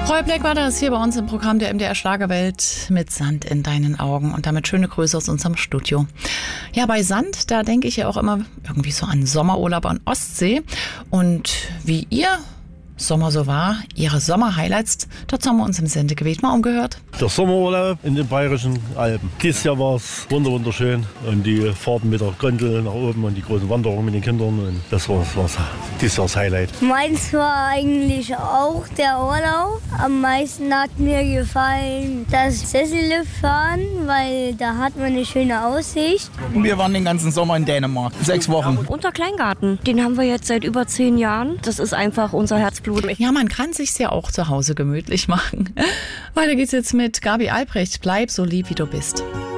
Roy Black war das hier bei uns im Programm der MDR Schlagerwelt mit Sand in deinen Augen und damit schöne Grüße aus unserem Studio. Ja, bei Sand, da denke ich ja auch immer irgendwie so an Sommerurlaub an Ostsee und wie ihr Sommer so war, ihre Sommerhighlights, dazu haben wir uns im Sendegebiet mal umgehört. Der Sommerurlaub in den Bayerischen Alpen. Dieses Jahr war es wunderschön und die Fahrten mit der Gondel nach oben und die großen Wanderungen mit den Kindern und das war dieses Jahr das Highlight. Meins war eigentlich auch der Urlaub. Am meisten hat mir gefallen das Sesselliftfahren, weil da hat man eine schöne Aussicht. Wir waren den ganzen Sommer in Dänemark, 6 Wochen. Unter Kleingarten, den haben wir jetzt seit über 10 Jahren. Das ist einfach unser Herzblut. Ja, man kann sich's ja auch zu Hause gemütlich machen. Weiter geht's jetzt mit Gabi Albrecht. Bleib so lieb, wie du bist.